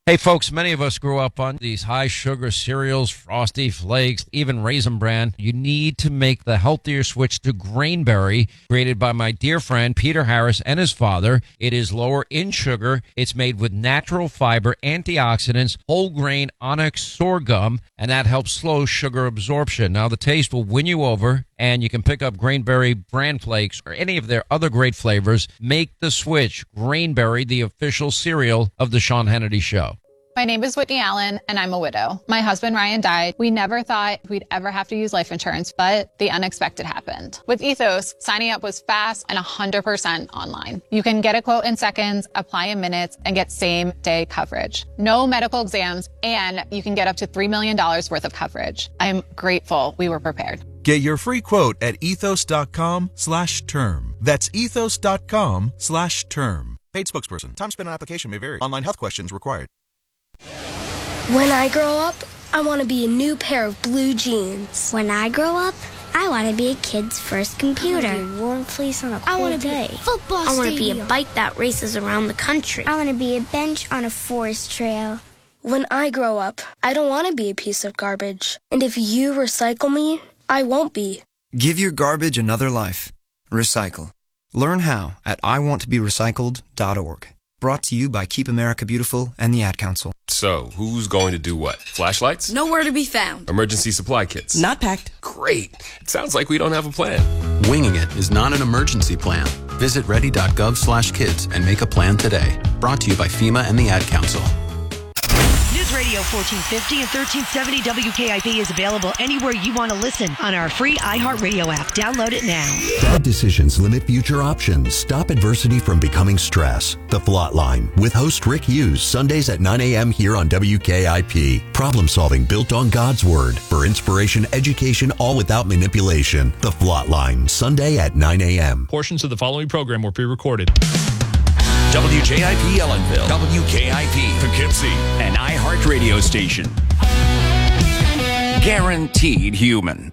Hey, folks, many of us grew up on these high-sugar cereals, Frosty Flakes, even Raisin Bran. You need to make the healthier switch to Grainberry, created by my dear friend Peter Harris and his father. It is lower in sugar. It's made with natural fiber, antioxidants, whole grain onyx sorghum, and that helps slow sugar absorption. Now, the taste will win you over, and you can pick up Grainberry Bran Flakes or any of their other great flavors. Make the switch. Grainberry, the official cereal of the Sean Hannity Show. My name is Whitney Allen, and I'm a widow. My husband, Ryan, died. We never thought we'd ever have to use life insurance, but the unexpected happened. With Ethos, signing up was fast and 100% online. You can get a quote in seconds, apply in minutes, and get same-day coverage. No medical exams, and you can get up to $3 million worth of coverage. I'm grateful we were prepared. Get your free quote at ethos.com/term. That's ethos.com/term. Paid spokesperson. Time spent on application may vary. Online health questions required. When I grow up, I want to be a new pair of blue jeans. When I grow up, I want to be a kid's first computer. I want to be a warm fleece on a cold I want to day. be a football I want to be stadium. a bike that races around the country. I want to be a bench on a forest trail. When I grow up, I don't want to be a piece of garbage. And if you recycle me, I won't be. Give your garbage another life. Recycle. Learn how at iwanttoberecycled.org. Brought to you by Keep America Beautiful and the Ad Council. So, who's going to do what? Flashlights? Nowhere to be found. Emergency supply kits? Not packed. Great. It sounds like we don't have a plan. Winging it is not an emergency plan. Visit ready.gov/kids and make a plan today. Brought to you by FEMA and the Ad Council. News Radio 1450 and 1370 WKIP is available anywhere you want to listen on our free iHeartRadio app. Download it now. Bad decisions limit future options. Stop adversity from becoming stress. The Flot Line with host Rick Hughes, Sundays at 9 a.m. here on WKIP. Problem solving built on God's Word. For inspiration, education, all without manipulation. The Flot Line, Sunday at 9 a.m. Portions of the following program were pre-recorded. WJIP Ellenville, WKIP Poughkeepsie, an iHeart radio station. Guaranteed human.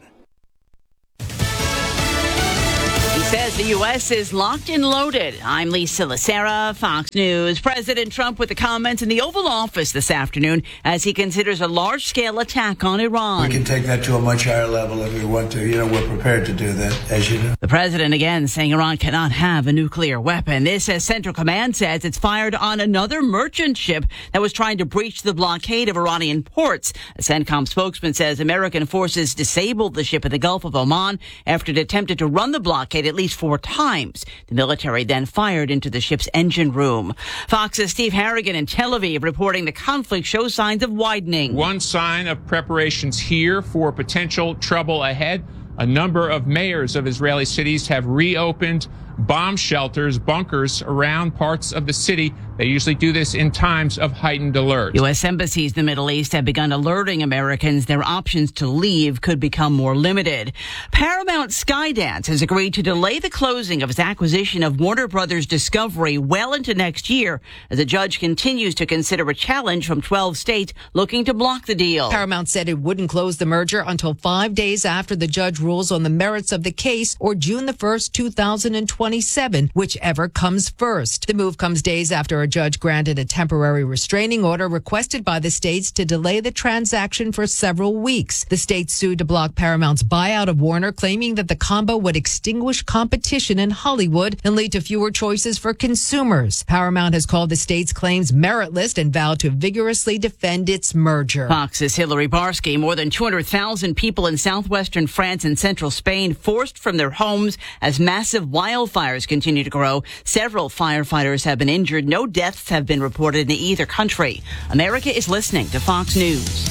He says the U.S. is locked and loaded. I'm Lisa Lacera, Fox News. President Trump with the comments in the Oval Office this afternoon as he considers a large-scale attack on Iran. We can take that to a much higher level if we want to. We're prepared to do that, as you know. The president again saying Iran cannot have a nuclear weapon. This as Central Command says it's fired on another merchant ship that was trying to breach the blockade of Iranian ports. A CENTCOM spokesman says American forces disabled the ship in the Gulf of Oman after it attempted to run the blockade at least 4 times. The military then fired into the ship's engine room. Fox's Steve Harrigan in Tel Aviv reporting the conflict shows signs of widening. One sign of preparations here for potential trouble ahead. A number of mayors of Israeli cities have reopened bomb shelters, bunkers around parts of the city. They usually do this in times of heightened alert. U.S. embassies in the Middle East have begun alerting Americans their options to leave could become more limited. Paramount Skydance has agreed to delay the closing of its acquisition of Warner Brothers Discovery well into next year as a judge continues to consider a challenge from 12 states looking to block the deal. Paramount said it wouldn't close the merger until 5 days after the judge rules on the merits of the case, or June the 1st, 2027, whichever comes first. The move comes days after a judge granted a temporary restraining order requested by the states to delay the transaction for several weeks. The states sued to block Paramount's buyout of Warner, claiming that the combo would extinguish competition in Hollywood and lead to fewer choices for consumers. Paramount has called the states' claims meritless and vowed to vigorously defend its merger. Fox's Hillary Barsky. More than 200,000 people in southwestern France and central Spain forced from their homes as massive wildfires continue to grow. Several firefighters have been injured. No deaths have been reported in either country. America is listening to Fox News.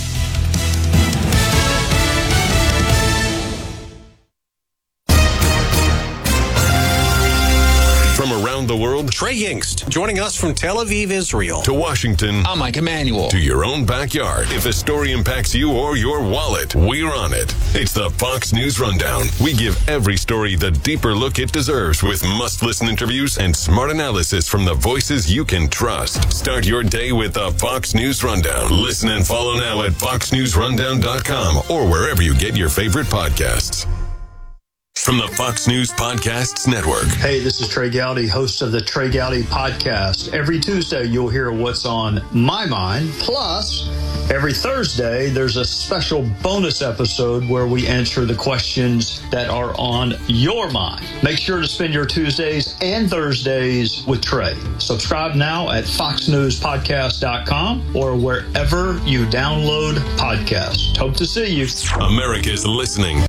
From around the world, Trey Yingst, joining us from Tel Aviv, Israel. To Washington, I'm Mike Emanuel. To your own backyard. If a story impacts you or your wallet, we're on it. It's the Fox News Rundown. We give every story the deeper look it deserves with must-listen interviews and smart analysis from the voices you can trust. Start your day with the Fox News Rundown. Listen and follow now at foxnewsrundown.com or wherever you get your favorite podcasts. from the Fox News Podcasts Network. Hey, this is Trey Gowdy, host of the Trey Gowdy Podcast. Every Tuesday, you'll hear what's on my mind. Plus, every Thursday, there's a special bonus episode where we answer the questions that are on your mind. Make sure to spend your Tuesdays and Thursdays with Trey. Subscribe now at foxnewspodcast.com or wherever you download podcasts. Hope to see you. America's listening.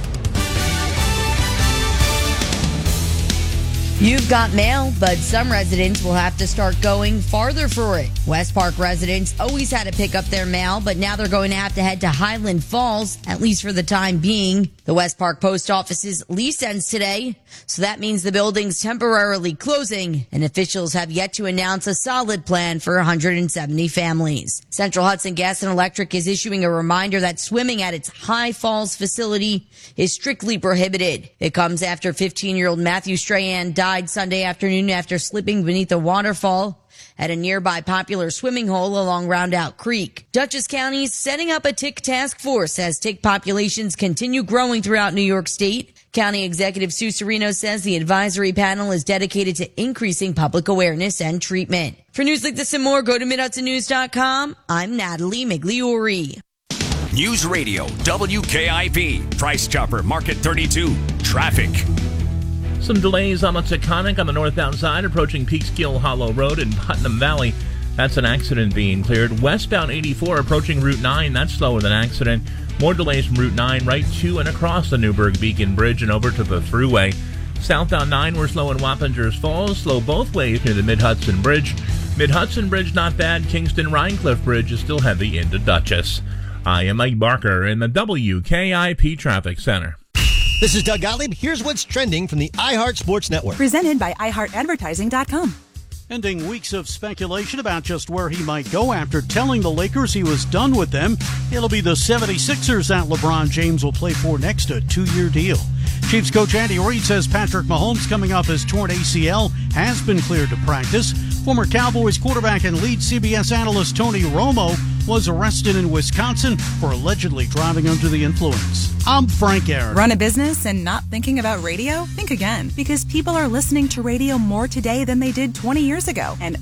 You've got mail, but some residents will have to start going farther for it. West Park residents always had to pick up their mail, but now they're going to have to head to Highland Falls, at least for the time being. The West Park Post Office's lease ends today, so that means the building's temporarily closing, and officials have yet to announce a solid plan for 170 families. Central Hudson Gas and Electric is issuing a reminder that swimming at its High Falls facility is strictly prohibited. It comes after 15-year-old Matthew Strahan died Sunday afternoon after slipping beneath a waterfall at a nearby popular swimming hole along Roundout Creek. Dutchess County is setting up a tick task force as tick populations continue growing throughout New York State. County Executive Sue Serino says the advisory panel is dedicated to increasing public awareness and treatment. For news like this and more, go to MidHudsonNews.com. I'm Natalie Migliori. News Radio, WKIP, Price Chopper, Market 32, traffic. Some delays on the Taconic on the northbound side approaching Peekskill Hollow Road in Putnam Valley. That's an accident being cleared. Westbound 84 approaching Route 9. That's slower than accident. More delays from Route 9 right to and across the Newburgh Beacon Bridge and over to the Thruway. Southbound 9 we're slow in Wappingers Falls. Slow both ways near the Mid-Hudson Bridge. Mid-Hudson Bridge not bad. Kingston-Rhinecliff Bridge is still heavy into Dutchess. I am Mike Barker in the WKIP Traffic Center. This is Doug Gottlieb. Here's what's trending from the iHeart Sports Network. Presented by iHeartAdvertising.com. Ending weeks of speculation about just where he might go after telling the Lakers he was done with them. It'll be the 76ers that LeBron James will play for next, a 2-year deal. Chiefs coach Andy Reid says Patrick Mahomes, coming off his torn ACL, has been cleared to practice. Former Cowboys quarterback and lead CBS analyst Tony Romo was arrested in Wisconsin for allegedly driving under the influence. I'm Frank Aaron. Run a business and not thinking about radio? Think again, because people are listening to radio more today than they did 20 years ago. And